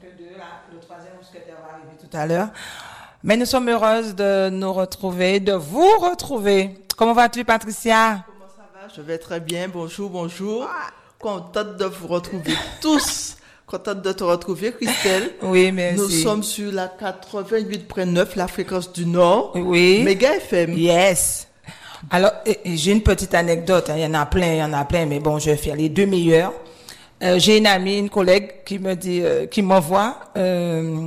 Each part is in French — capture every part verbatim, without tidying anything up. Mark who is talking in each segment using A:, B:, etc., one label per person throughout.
A: que deux, là. Le troisième mousquetaire va arriver tout à l'heure. Mais nous sommes heureuses de nous retrouver, de vous retrouver. Comment vas-tu, Patricia?
B: Comment ça va? Je vais très bien. Bonjour, bonjour. Contente de vous retrouver tous. Contente de te retrouver, Christelle.
A: Oui, merci.
B: Nous sommes sur la quatre-vingt-huit virgule neuf, la fréquence du Nord.
A: Oui.
B: Méga F M.
A: Yes. Alors, j'ai une petite anecdote. Hein. Il y en a plein, il y en a plein, mais bon, je vais faire les deux meilleurs. Euh, j'ai une amie, une collègue qui me dit, euh, qui m'envoie euh,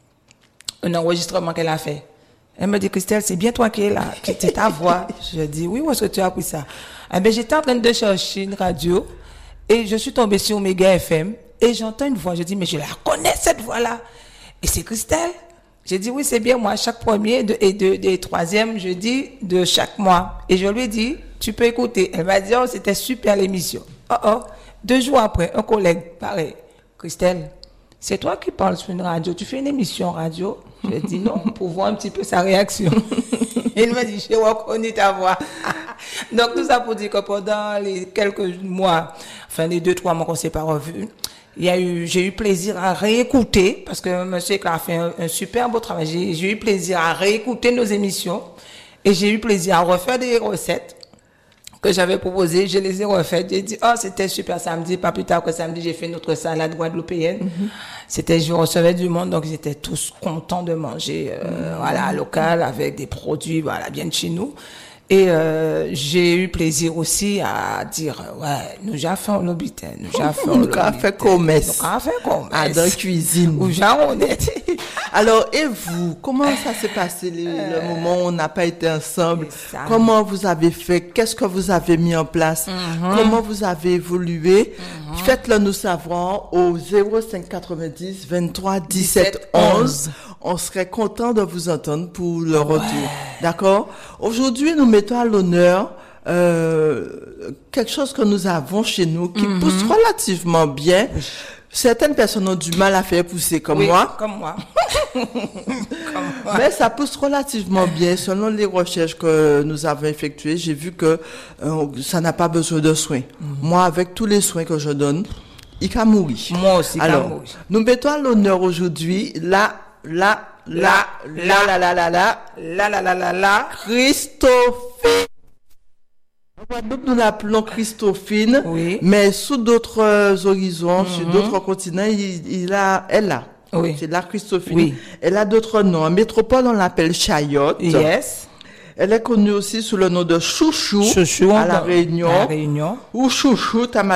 A: un enregistrement qu'elle a fait. Elle me dit, Christelle, c'est bien toi qui es là, qui c'est ta voix. Je dis, oui, où est-ce que tu as appris ça? Eh ben, j'étais en train de chercher une radio et je suis tombée sur Méga F M et j'entends une voix. Je dis, mais je la connais cette voix-là. Et c'est Christelle. J'ai dit, oui, c'est bien moi, chaque premier de, et de, de, troisième jeudi de chaque mois. Et je lui ai dit, tu peux écouter. Elle m'a dit, oh, c'était super l'émission. Oh, oh. Deux jours après, un collègue, pareil, Christelle, c'est toi qui parles sur une radio, tu fais une émission radio? Je lui ai dit non, pour voir un petit peu sa réaction. Il m'a dit, j'ai reconnu ta voix. Donc, tout ça pour dire que pendant les quelques mois, enfin, les deux, trois mois qu'on s'est pas revus, il y a eu, j'ai eu plaisir à réécouter, parce que monsieur Eclat a fait un, un super beau travail. J'ai, j'ai eu plaisir à réécouter nos émissions et j'ai eu plaisir à refaire des recettes que j'avais proposées. Je les ai refaites. J'ai dit, oh, c'était super samedi. Pas plus tard que samedi, j'ai fait notre salade guadeloupéenne. Mm-hmm. C'était, je recevais du monde, donc ils étaient tous contents de manger, euh, mm-hmm. voilà, local, avec des produits, voilà, bien de chez nous. Et euh, j'ai eu plaisir aussi à dire, ouais, nous avons fait un bitin, nous avons fait un
B: Nous avons fait commerce.
A: Nous avons fait commerce.
B: À la cuisine.
A: Ou genre honnête.
B: Alors, et vous, comment ça s'est passé le, euh, le moment où on n'a pas été ensemble? Comment vous avez fait? Qu'est-ce que vous avez mis en place? Mm-hmm. Comment vous avez évolué? Mm-hmm. Faites-le nous savoir au zéro cinq quatre-vingt-dix vingt-trois dix-sept onze. On serait content de vous entendre pour le retour. Ouais. D'accord? Aujourd'hui, nous mettons à l'honneur euh, quelque chose que nous avons chez nous qui mm-hmm. pousse relativement bien. Certaines personnes ont du mal à faire pousser comme
A: oui,
B: moi.
A: Comme moi. comme moi.
B: Mais ça pousse relativement bien. Selon les recherches que nous avons effectuées, j'ai vu que euh, ça n'a pas besoin de soins. Mm-hmm. Moi, avec tous les soins que je donne, il can mourir.
A: Moi aussi, il
B: Alors,
A: can mourir.
B: Nous mettons à l'honneur aujourd'hui la, la, la, la, la, la, la, la,
A: la, la, la, la, la,
B: Christophine. En Guadeloupe, nous l'appelons Christophine,
A: oui.
B: Mais sous d'autres euh, horizons, mm-hmm. sur d'autres continents, il, il a, elle a.
A: Oui.
B: C'est la Christophine.
A: Oui.
B: Elle a d'autres noms. En métropole, on l'appelle Chayotte.
A: Yes.
B: Elle est connue aussi sous le nom de Chouchou.
A: Chouchou.
B: À la Réunion.
A: À la Réunion.
B: Ou Chouchou,